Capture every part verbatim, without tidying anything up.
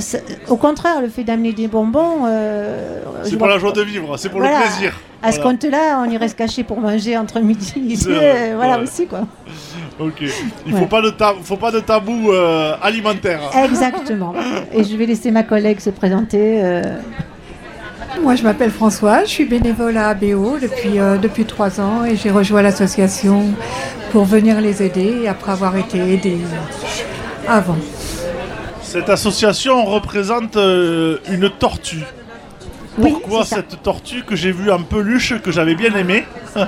au contraire, le fait d'amener des bonbons... Euh, c'est pour la joie de vivre, c'est pour voilà. le plaisir. À voilà. ce compte-là, on irait se cacher pour manger entre midi et deux, euh, voilà ouais. aussi, quoi. Ok. Il ne ouais. faut, ta- faut pas de tabou euh, alimentaire. Exactement. Et je vais laisser ma collègue se présenter. Euh... Moi, je m'appelle Françoise, je suis bénévole à A B O depuis, euh, depuis trois ans et j'ai rejoint l'association pour venir les aider après avoir été aidée avant. Cette association représente euh, une tortue. Oui, pourquoi cette tortue que j'ai vue en peluche, que j'avais bien aimée?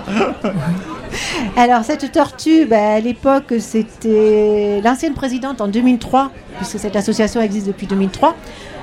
Alors, cette tortue, bah, à l'époque, c'était l'ancienne présidente en deux mille trois, puisque cette association existe depuis deux mille trois,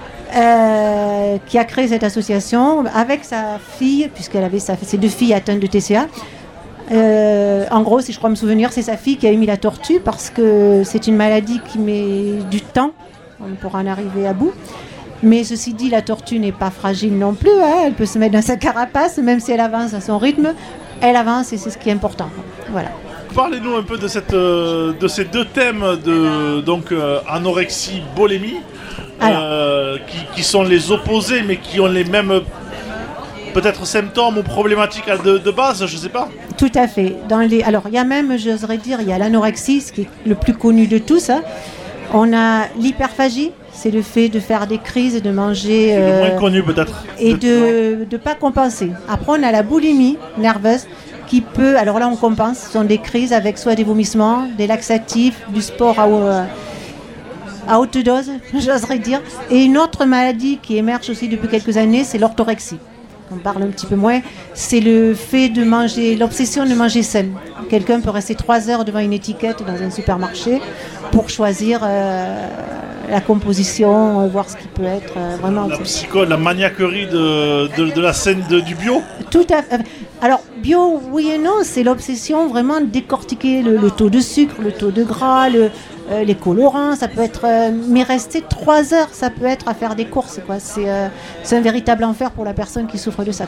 euh, qui a créé cette association avec sa fille, puisqu'elle avait sa, ses deux filles atteintes de T C A. Euh, en gros, si je crois me souvenir, c'est sa fille qui a émis la tortue, parce que c'est une maladie qui met du temps pour en arriver à bout. Mais ceci dit, la tortue n'est pas fragile non plus, hein. Elle peut se mettre dans sa carapace, même si elle avance à son rythme, elle avance et c'est ce qui est important. Voilà. Parlez-nous un peu de, cette, euh, de ces deux thèmes, de, donc euh, anorexie, bulimie, euh, qui, qui sont les opposés, mais qui ont les mêmes peut-être symptômes ou problématiques de, de base, je ne sais pas. Tout à fait. Dans les... Alors, il y a même, j'oserais dire, il y a l'anorexie, ce qui est le plus connu de tous. Hein. On a l'hyperphagie. C'est le fait de faire des crises et de manger... C'est euh, le moins connu peut-être. Et de ne pas compenser. Après, on a la boulimie nerveuse qui peut... Alors là, on compense. Ce sont des crises avec soit des vomissements, des laxatifs, du sport à, euh, à haute dose, j'oserais dire. Et une autre maladie qui émerge aussi depuis quelques années, c'est l'orthorexie. On parle un petit peu moins. C'est le fait de manger... L'obsession de manger sain. Quelqu'un peut rester trois heures devant une étiquette dans un supermarché pour choisir... Euh, la composition, euh, voir ce qui peut être euh, vraiment... La psycho, la maniaquerie de, de, de la scène de, du bio. Tout à fait. Alors, bio, oui et non, c'est l'obsession vraiment de décortiquer le, le taux de sucre, le taux de gras, le, euh, les colorants, ça peut être... Euh, mais rester trois heures, ça peut être à faire des courses, quoi. C'est, euh, c'est un véritable enfer pour la personne qui souffre de ça.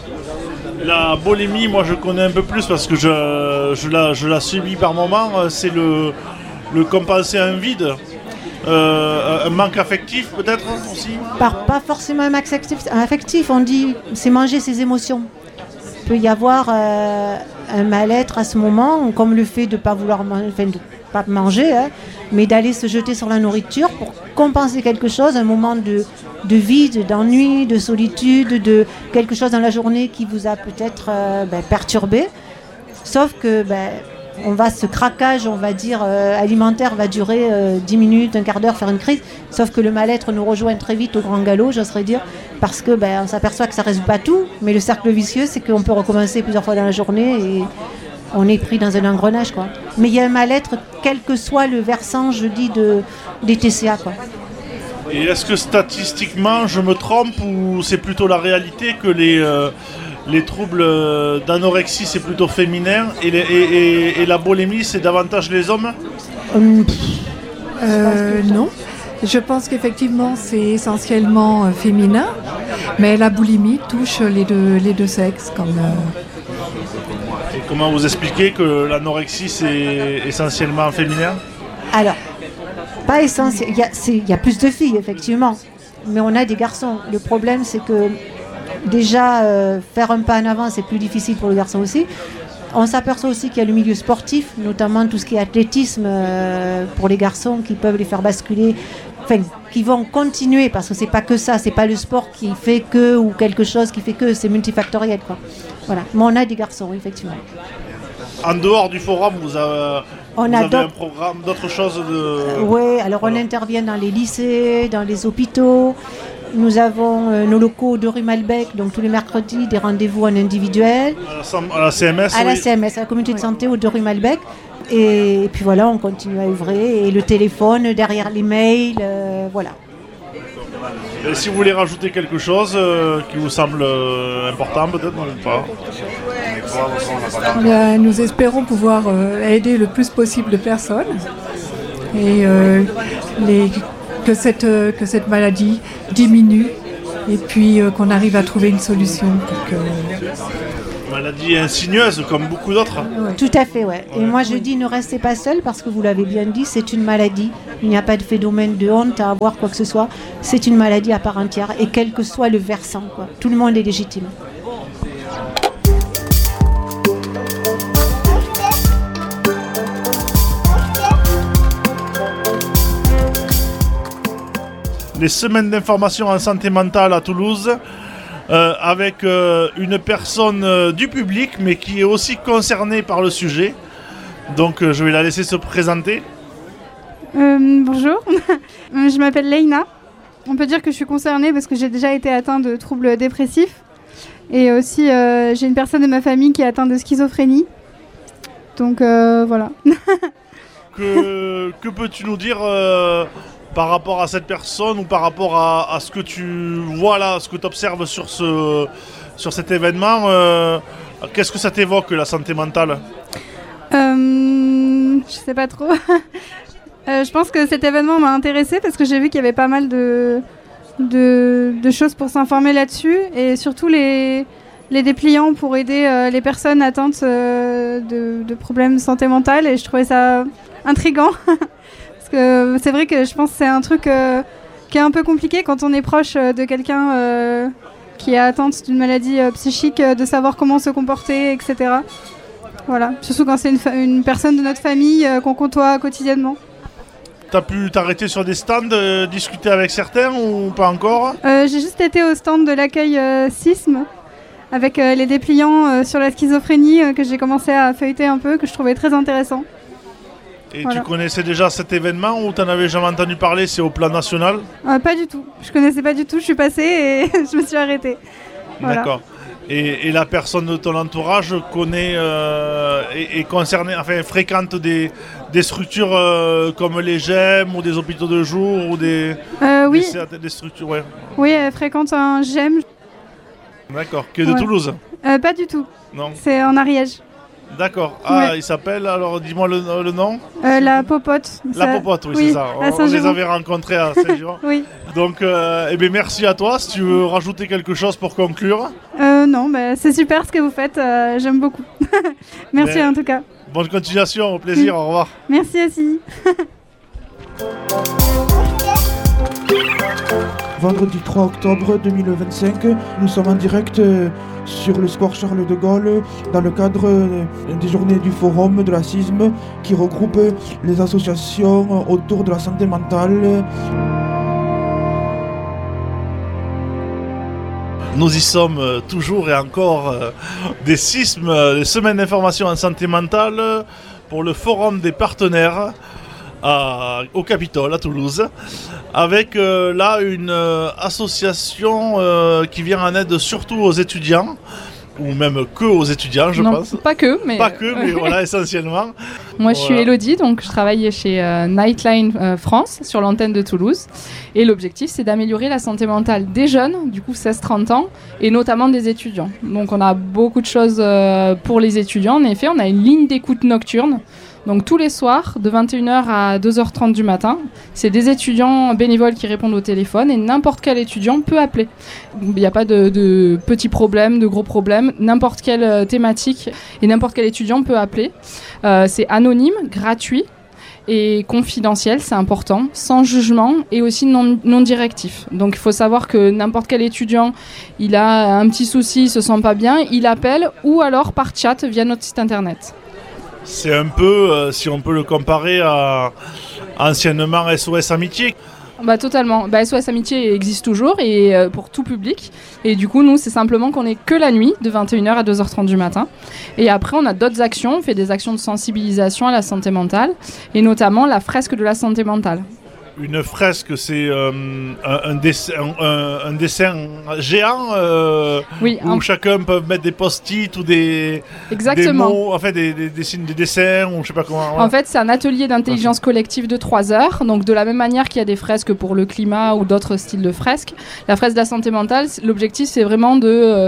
La bulimie, moi je connais un peu plus parce que je, je, la, je la subis par moment, c'est le, le compenser un vide. Euh, un manque affectif peut-être aussi. Par, pas forcément un manque affectif, un affectif, on dit c'est manger ses émotions. Il peut y avoir euh, un mal-être à ce moment, comme le fait de ne pas vouloir manger, enfin, de pas manger, hein, mais d'aller se jeter sur la nourriture pour compenser quelque chose, un moment de, de vide, d'ennui, de solitude, de quelque chose dans la journée qui vous a peut-être euh, ben, perturbé. Sauf que ben, on va, ce craquage, on va dire, euh, alimentaire va durer euh, dix minutes, un quart d'heure, faire une crise. Sauf que le mal-être nous rejoint très vite au grand galop, j'oserais dire, parce que ben, on s'aperçoit que ça ne résout pas tout, mais le cercle vicieux, c'est qu'on peut recommencer plusieurs fois dans la journée et on est pris dans un engrenage, quoi. Mais il y a un mal-être, quel que soit le versant, je dis, de, des T C A, quoi. Et est-ce que statistiquement, je me trompe ou c'est plutôt la réalité que les... Euh... Les troubles d'anorexie, c'est plutôt féminin et, les, et, et, et la bulimie, c'est davantage les hommes euh, euh, Non. Je pense qu'effectivement, c'est essentiellement euh, féminin, mais la boulimie touche les deux, les deux sexes. Comme, euh... Et comment vous expliquez que l'anorexie, c'est essentiellement féminin? Alors, pas essentiel. Il y a, il y a plus de filles, effectivement, mais on a des garçons. Le problème, c'est que déjà, euh, faire un pas en avant, c'est plus difficile pour le garçon aussi. On s'aperçoit aussi qu'il y a le milieu sportif, notamment tout ce qui est athlétisme euh, pour les garçons qui peuvent les faire basculer, enfin, qui vont continuer, parce que c'est pas que ça, c'est pas le sport qui fait que, ou quelque chose qui fait que, c'est multifactoriel, quoi. Voilà. Mais on a des garçons, effectivement. En dehors du forum, vous avez, on vous a avez un programme, d'autres choses de... Euh, oui, alors voilà. On intervient dans les lycées, dans les hôpitaux. Nous avons euh, nos locaux de rue Malbec, donc tous les mercredis, des rendez-vous en individuel. À la C M S, À oui. la C M S, à la communauté de santé de rue Malbec. Et, et puis voilà, on continue à œuvrer. Et le téléphone, derrière les mails, euh, voilà. Et si vous voulez rajouter quelque chose euh, qui vous semble euh, important, peut-être, non, pas. Bien, nous espérons pouvoir euh, aider le plus possible de personnes. Et euh, les... Que cette, euh, que cette maladie diminue et puis euh, qu'on arrive à trouver une solution pour que Maladie insigneuse, comme beaucoup d'autres. Ouais. Tout à fait, ouais. ouais. Et moi, je dis, ne restez pas seul, parce que vous l'avez bien dit, c'est une maladie. Il n'y a pas de phénomène de honte à avoir, quoi que ce soit. C'est une maladie à part entière, et quel que soit le versant, quoi. Tout le monde est légitime. Les semaines d'information en santé mentale à Toulouse, euh, avec euh, une personne euh, du public, mais qui est aussi concernée par le sujet. Donc euh, je vais la laisser se présenter. Euh, bonjour, je m'appelle Leïna. On peut dire que je suis concernée parce que j'ai déjà été atteinte de troubles dépressifs. Et aussi, euh, j'ai une personne de ma famille qui est atteinte de schizophrénie. Donc euh, voilà. que, que peux-tu nous dire euh, par rapport à cette personne ou par rapport à, à ce que tu vois là, ce que tu observes sur, ce, sur cet événement euh, qu'est-ce que ça t'évoque, la santé mentale? euh, Je sais pas trop. euh, je pense que cet événement m'a intéressée parce que j'ai vu qu'il y avait pas mal de, de, de choses pour s'informer là-dessus, et surtout les, les dépliants pour aider euh, les personnes atteintes euh, de, de problèmes de santé mentale, et je trouvais ça intriguant. Que c'est vrai que je pense que c'est un truc euh, qui est un peu compliqué quand on est proche euh, de quelqu'un euh, qui est atteinte d'une maladie euh, psychique, euh, de savoir comment se comporter, et cetera. Voilà, surtout quand c'est une, fa- une personne de notre famille euh, qu'on côtoie quotidiennement. T'as pu t'arrêter sur des stands, euh, discuter avec certains ou pas encore? euh, J'ai juste été au stand de l'accueil euh, S I S M avec euh, les dépliants euh, sur la schizophrénie euh, que j'ai commencé à feuilleter un peu, que je trouvais très intéressant. Et voilà. Tu connaissais déjà cet événement ou t'en avais jamais entendu parler? C'est au plan national? euh, Pas du tout. Je connaissais pas du tout. Je suis passée et je me suis arrêtée. Voilà. D'accord. Et, et la personne de ton entourage connaît euh, et est concernée, enfin fréquente des, des structures euh, comme les G E M ou des hôpitaux de jour ou des, euh, oui. des, des structures. Ouais. Oui, elle fréquente un G E M. D'accord. Qui est de ouais. Toulouse? euh, Pas du tout. Non. C'est en Ariège. D'accord. Ah, ouais. Il s'appelle, alors dis-moi le, le nom. euh, La Popote. La ça... Popote, oui, oui, c'est ça. On, on les avait rencontrés à Saint-Giron. Oui. Donc, euh, eh bien, merci à toi. Si tu veux rajouter quelque chose pour conclure. Euh, non, bah, c'est super ce que vous faites. Euh, j'aime beaucoup. Merci mais, en tout cas. Bonne continuation, au plaisir. Mmh. Au revoir. Merci aussi. Vendredi trois octobre deux mille vingt-cinq, nous sommes en direct sur le square Charles de Gaulle dans le cadre des journées du forum de la S I S M qui regroupe les associations autour de la santé mentale. Nous y sommes toujours et encore des S I S M, les semaines d'information en santé mentale pour le forum des partenaires. À, au Capitole, à Toulouse, avec euh, là une euh, association euh, qui vient en aide surtout aux étudiants, ou même que aux étudiants, je non, pense. Pas que, mais... Pas que, mais voilà, essentiellement. Moi, je voilà. suis Elodie, donc je travaille chez euh, Nightline euh, France, sur l'antenne de Toulouse. Et l'objectif, c'est d'améliorer la santé mentale des jeunes, du coup seize trente ans, et notamment des étudiants. Donc on a beaucoup de choses euh, pour les étudiants. En effet, on a une ligne d'écoute nocturne. Donc tous les soirs, de vingt et une heures à deux heures trente du matin, c'est des étudiants bénévoles qui répondent au téléphone et n'importe quel étudiant peut appeler. Il n'y a pas de, de petits problèmes, de gros problèmes, n'importe quelle euh, thématique et n'importe quel étudiant peut appeler. Euh, c'est anonyme, gratuit et confidentiel, c'est important, sans jugement et aussi non, non directif. Donc il faut savoir que n'importe quel étudiant, il a un petit souci, il se sent pas bien, il appelle ou alors par chat via notre site internet. C'est un peu, euh, si on peut le comparer à anciennement S O S Amitié. Bah totalement. Bah, S O S Amitié existe toujours et euh, pour tout public. Et du coup, nous, c'est simplement qu'on est que la nuit, de vingt et une heures à deux heures trente du matin. Et après, on a d'autres actions. On fait des actions de sensibilisation à la santé mentale et notamment la fresque de la santé mentale. Une fresque, c'est euh, un, un, dessin, un, un dessin géant euh, oui, où un... chacun peut mettre des post-it ou des, Exactement. des mots, enfin des, des, des, des, des dessins ou je sais pas comment. Ouais. En fait, c'est un atelier d'intelligence collective de trois heures. Donc, de la même manière qu'il y a des fresques pour le climat ou d'autres styles de fresques, la fresque de la santé mentale, l'objectif, c'est vraiment de... Euh,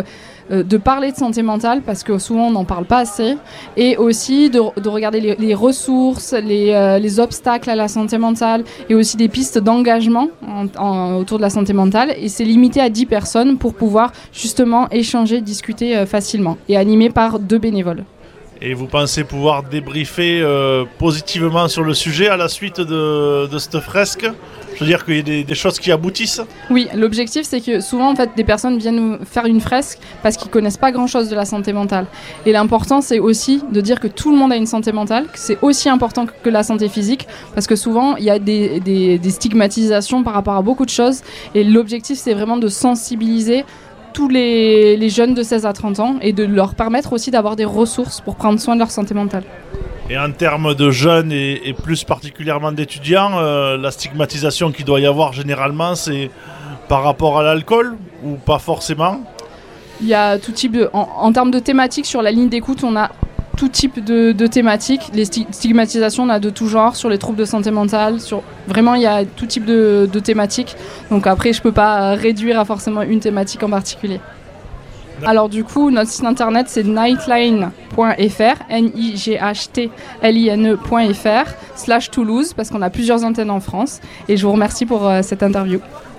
euh, de parler de santé mentale, parce que souvent on n'en parle pas assez, et aussi de, de regarder les, les ressources, les, euh, les obstacles à la santé mentale, et aussi des pistes d'engagement en, en, autour de la santé mentale. Et c'est limité à dix personnes pour pouvoir justement échanger, discuter euh, facilement, et animé par deux bénévoles. Et vous pensez pouvoir débriefer euh, positivement sur le sujet à la suite de, de cette fresque ? Je veux dire qu'il y a des, des choses qui aboutissent ? Oui, l'objectif c'est que souvent en fait, des personnes viennent nous faire une fresque parce qu'ils ne connaissent pas grand-chose de la santé mentale. Et l'important c'est aussi de dire que tout le monde a une santé mentale, que c'est aussi important que la santé physique, parce que souvent il y a des, des, des stigmatisations par rapport à beaucoup de choses. Et l'objectif c'est vraiment de sensibiliser tous les, les jeunes de seize à trente ans et de leur permettre aussi d'avoir des ressources pour prendre soin de leur santé mentale. Et en termes de jeunes et, et plus particulièrement d'étudiants, euh, la stigmatisation qu'il doit y avoir généralement, c'est par rapport à l'alcool ou pas forcément ? Il y a tout type de... En, en termes de thématiques, sur la ligne d'écoute, on a tout type de, de thématiques. Les sti- stigmatisations, on a de tout genre, sur les troubles de santé mentale. Sur... Vraiment, il y a tout type de, de thématiques. Donc après, je ne peux pas réduire à forcément une thématique en particulier. Alors du coup, notre site internet, c'est nightline point f r, N I G H T L I N E point f r, slash Toulouse, parce qu'on a plusieurs antennes en France. Et je vous remercie pour euh, cette interview.